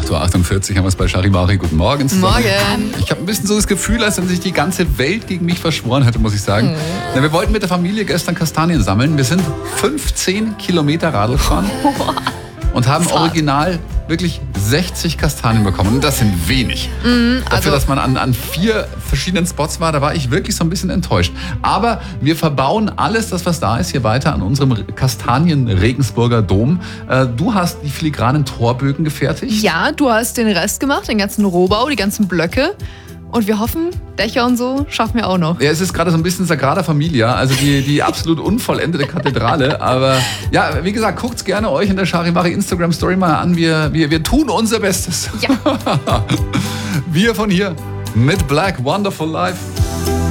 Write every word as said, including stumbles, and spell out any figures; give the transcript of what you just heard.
acht Uhr achtundvierzig haben wir es bei Charivari. Guten Morgen zusammen. Morgen. Ich habe ein bisschen so das Gefühl, als wenn sich die ganze Welt gegen mich verschworen hätte, muss ich sagen. Mhm. Na, wir wollten mit der Familie gestern Kastanien sammeln. Wir sind fünfzehn Kilometer Radl gefahren und haben Fahrt. original wirklich sechzig Kastanien bekommen. Und das sind wenig. Mhm, Dafür, also dass man an, an vier verschiedenen Spots war, da war ich wirklich so ein bisschen enttäuscht. Aber wir verbauen alles, das was da ist, hier weiter an unserem Kastanien-Regensburger Dom. Äh, du hast die filigranen Torbögen gefertigt. ja, du hast den Rest gemacht, den ganzen Rohbau, die ganzen Blöcke. Und wir hoffen, Dächer und so schaffen wir auch noch. Ja, es ist gerade so ein bisschen Sagrada Familia, also die, die absolut unvollendete Kathedrale. Aber ja, wie gesagt, guckt's gerne euch in der Charivari Instagram Story mal an. Wir, wir, wir tun unser Bestes. Ja. Wir von hier mit Black Wonderful Life.